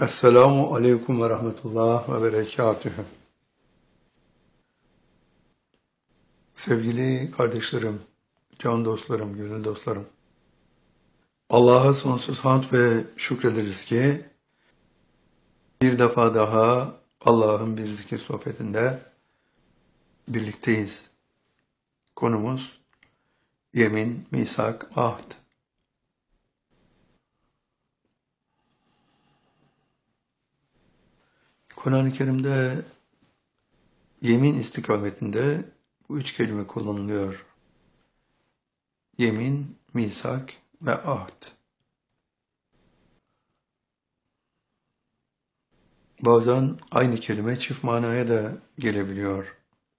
Esselamu aleyküm ve rahmetullah ve berekatühü. Sevgili kardeşlerim, can dostlarım, gönül dostlarım. Allah'a sonsuz hamd ve şükrederiz ki bir defa daha Allah'ın bir zikir sohbetinde birlikteyiz. Konumuz yemin, misak, ahd. Kur'an-ı Kerim'de yemin istikametinde bu üç kelime kullanılıyor. Yemin, misak ve ahd. Bazen aynı kelime çift manaya da gelebiliyor.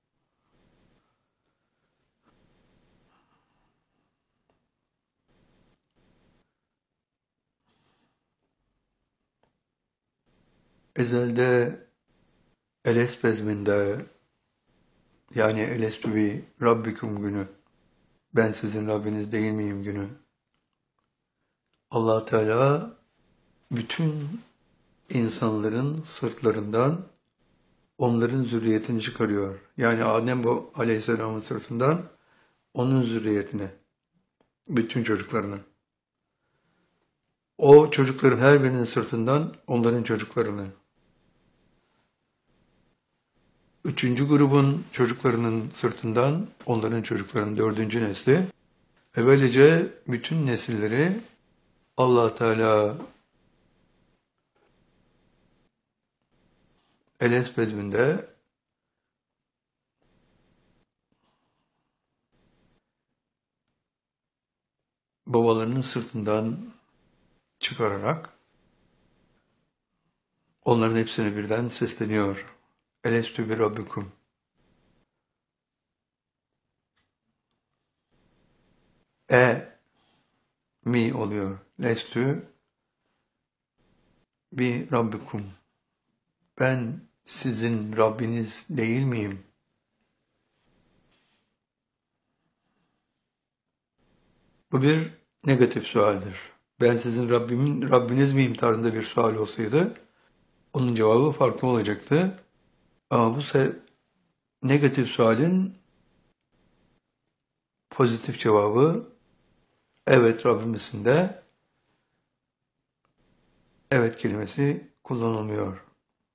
Ezelde Eles bezminde yani Elestüvi Rabbikum günü, ben sizin Rabbiniz değil miyim günü. Allah Teala bütün insanların sırtlarından onların zürriyetini çıkarıyor. Yani Adem Aleyhisselam'ın sırtından onun zürriyetini, bütün çocuklarını. O çocukların her birinin sırtından onların çocuklarını. Üçüncü grubun çocuklarının sırtından onların çocuklarının dördüncü nesli. Ve böylece bütün nesilleri Allah Teala Eles bezminde babalarının sırtından çıkararak onların hepsine birden sesleniyor. Elestü bi rabbikum. Mi oluyor. Lestü bi rabbikum. Ben sizin Rabbiniz değil miyim? Bu bir negatif sualdir. Ben sizin Rabbiniz miyim tarzında bir sual olsaydı onun cevabı farklı olacaktı. Ama bu negatif sualin pozitif cevabı evet Rabbimizin de evet kelimesi kullanılmıyor.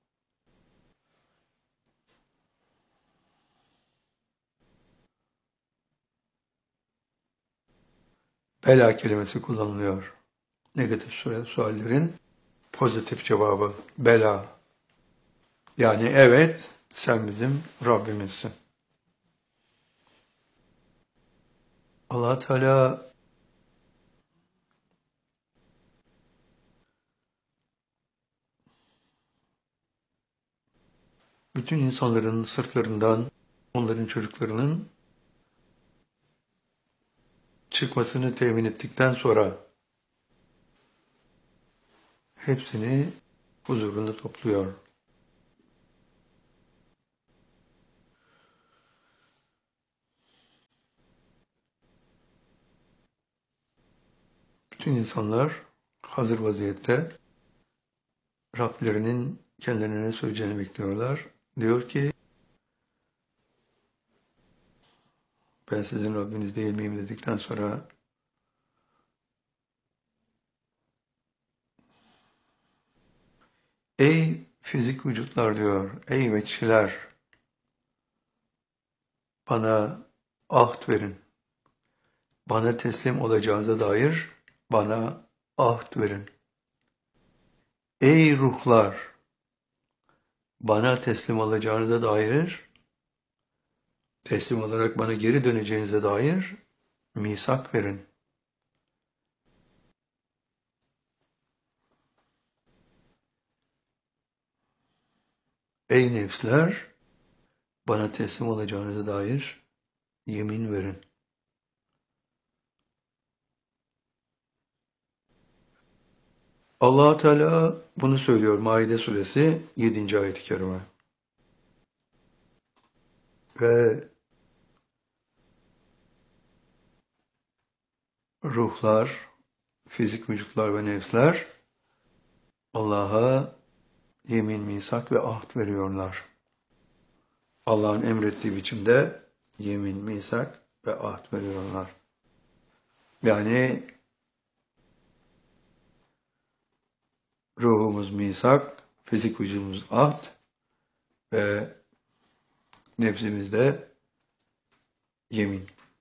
Bela kelimesi kullanılıyor. Negatif suallerin pozitif cevabı bela. Yani evet sen bizim Rabbimizsin. Allah Teala bütün insanların sırtlarından onların çocuklarının çıkmasını temin ettikten sonra hepsini huzurunda topluyor. Bütün insanlar hazır vaziyette Rablerinin kendilerine ne söyleyeceğini bekliyorlar. Diyor ki ben sizin Rabbiniz değil miyim dedikten sonra ey fizik vücutlar diyor, ey meçhiler bana ahd verin. Bana teslim olacağınıza dair bana ahd verin. Ey ruhlar bana teslim olacağınıza dair teslim olarak bana geri döneceğinize dair misak verin. Ey nefsler, bana teslim olacağınıza dair yemin verin. Allah Teala bunu söylüyor Maide suresi 7. ayet-i kerime. Ve ruhlar, fizik vücutlar ve nefsler Allah'a yemin, misak ve ahd veriyorlar. Allah'ın emrettiği biçimde yemin, misak ve ahd veriyorlar. Yani ruhumuz misak, fizik vücudumuz ahd ve nefsimizde yemin.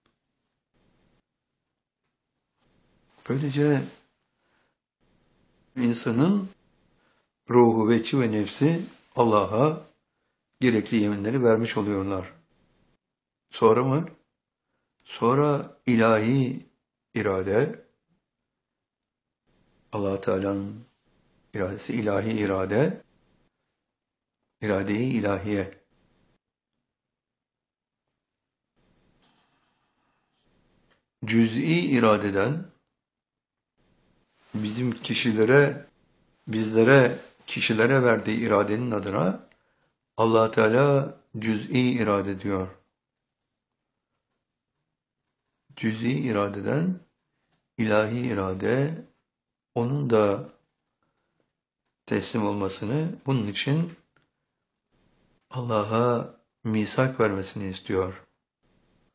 Böylece insanın ruhu, veçi ve nefsi Allah'a gerekli yeminleri vermiş oluyorlar. Sonra mı? Sonra ilahi irade, Allah Teala'nın iradesi, ilahi irade, irade-i ilahiye. Cüz'i iradeden bizim kişilere verdiği iradenin adına Allah Teala cüz'i irade diyor. Cüz'i iradeden ilahi irade, onun da teslim olmasını, bunun için Allah'a misak vermesini istiyor.